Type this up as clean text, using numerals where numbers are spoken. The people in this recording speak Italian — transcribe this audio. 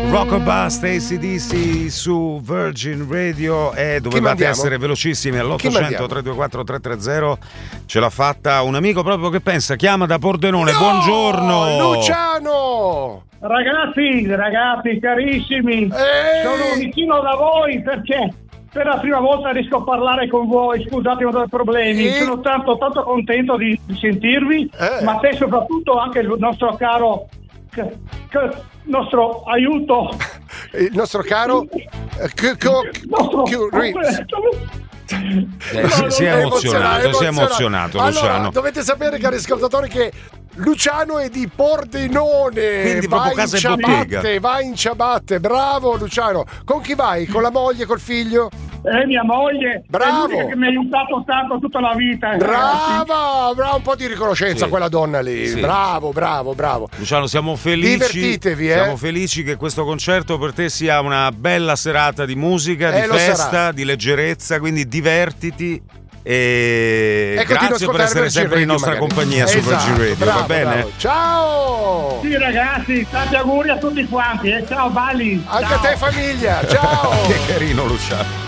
Rock or Bust, AC/DC su Virgin Radio e dovevate essere velocissimi all'800 324 330. Ce l'ha fatta un amico proprio che pensa, chiama da Pordenone. No! Buongiorno Luciano. Ragazzi carissimi, sono vicino da voi perché per la prima volta riesco a parlare con voi. Scusatemi per i problemi, sono tanto contento di sentirvi, ma te soprattutto anche il nostro caro nostro aiuto, il nostro caro si è emozionato allora, Luciano. Dovete sapere, cari ascoltatori, che Luciano è di Pordenone, quindi proprio casa e bottega. Va in ciabatte, bravo Luciano. Con chi vai? Con la moglie, col figlio? Mia moglie, bravo, è l'unica che mi ha aiutato tanto tutta la vita. Brava, un po' di riconoscenza quella donna lì. Sì. Bravo. Luciano, siamo felici. Divertitevi, Siamo felici che questo concerto per te sia una bella serata di musica, di festa, di leggerezza, quindi divertiti. E grazie per essere sempre in nostra compagnia su Virgin Radio. Bravo, va bene? Bravo. Ciao! Sì ragazzi, tanti auguri a tutti quanti. Ciao Bali. Anche a te famiglia. Ciao! Che carino Luciano.